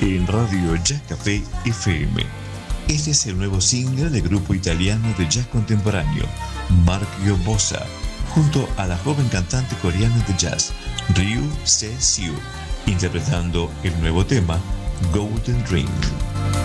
en Radio Jazz Café FM. Este es el nuevo single del grupo italiano de jazz contemporáneo, Marchio Bossa, junto a la joven cantante coreana de jazz, Ryu Se-siu, interpretando el nuevo tema, Golden Dream.